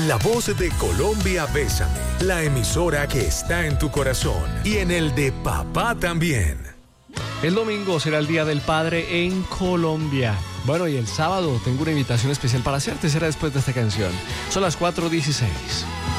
La voz de Colombia, Bésame, la emisora que está en tu corazón y en el de papá también. El domingo será el Día del Padre en Colombia. Bueno, y el sábado tengo una invitación especial para hacerte, será después de esta canción. Son las 4:16.